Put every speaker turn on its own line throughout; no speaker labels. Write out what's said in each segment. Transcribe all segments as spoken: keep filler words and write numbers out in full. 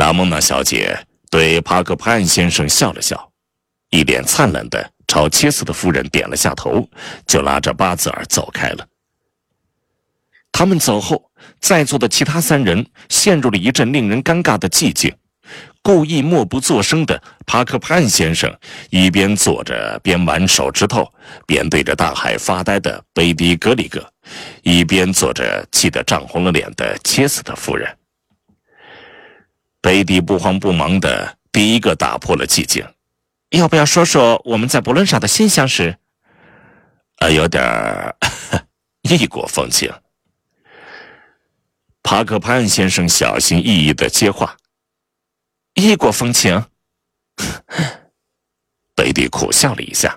拉蒙娜小姐对帕克潘先生笑了笑，一脸灿烂的朝切斯特夫人点了下头，就拉着巴兹尔走开了。他们走后，在座的其他三人陷入了一阵令人尴尬的寂静。故意默不作声的帕克潘先生一边坐着边玩手指头，边对着大海发呆的贝蒂格里格，一边坐着气得涨红了脸的切斯特夫人。贝蒂不慌不忙的第一个打破了寂静：“要不要说说我们在博伦莎的新相识？”呃，有点儿异国风情。帕克潘先生小心翼翼地接话：“异国风情。”贝蒂苦笑了一下：“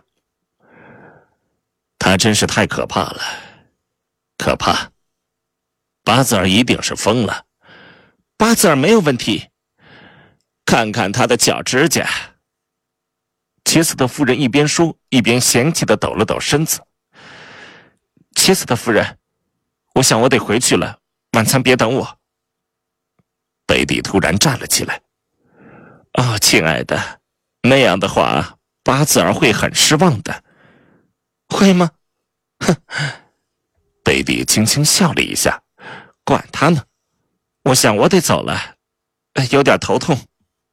他真是太可怕了，可怕。巴兹尔一定是疯了。”“巴兹尔没有问题，看看他的脚指甲。”切斯特夫人一边说一边嫌弃地抖了抖身子。“切斯特夫人，我想我得回去了，晚餐别等我。”贝蒂突然站了起来。“哦，亲爱的，那样的话巴兹尔会很失望的。”“会吗？”哼，贝蒂轻轻笑了一下。“管他呢，我想我得走了，有点头痛。”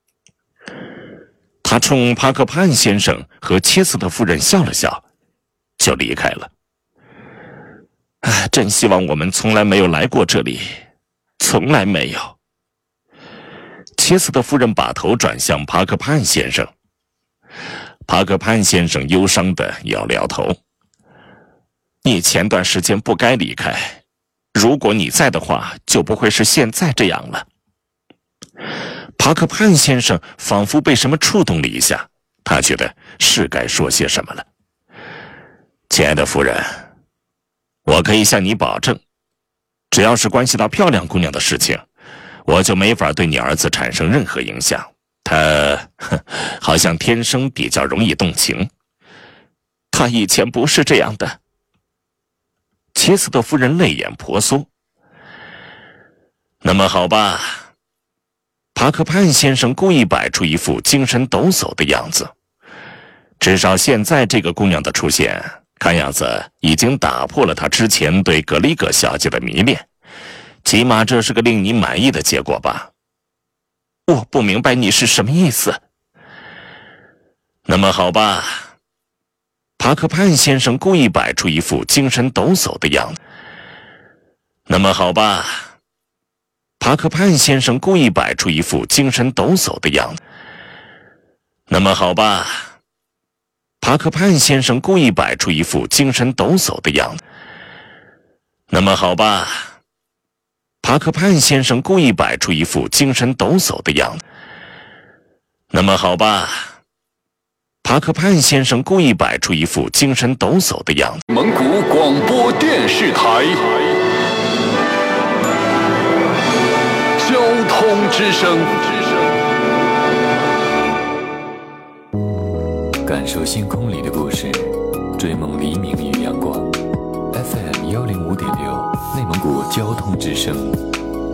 他冲帕克潘先生和切斯特夫人笑了笑，就离开了。“唉，真希望我们从来没有来过这里，从来没有。”切斯特夫人把头转向帕克潘先生。帕克潘先生忧伤地摇了摇头：“你前段时间不该离开，如果你在的话，就不会是现在这样了。”帕克潘先生仿佛被什么触动了一下，他觉得是该说些什么了。“亲爱的夫人，我可以向你保证，只要是关系到漂亮姑娘的事情，我就没法对你儿子产生任何影响。他呵好像天生比较容易动情。他以前不是这样的。”切斯特夫人泪眼婆娑。“那么好吧。”帕克潘先生故意摆出一副精神抖擞的样子。“至少现在这个姑娘的出现，看样子已经打破了她之前对格里格小姐的迷恋，起码这是个令你满意的结果吧？”“我不明白你是什么意思。”“那么好吧。”帕克潘先生故意摆出一副精神抖擞的样子。“那么好吧。”帕克潘先生故意摆出一副精神抖擞的样子。“那么好吧。”帕克潘先生故意摆出一副精神抖擞的样子。“那么好吧。”帕克潘先生故意摆出一副精神抖擞的样子。“那么好吧。”帕克潘先生故意摆出一副精神抖擞的样子。
蒙古广播电视台交通之声，
感受星空里的故事，追梦黎明与阳光。F M 幺零五点六，内蒙古交通之声。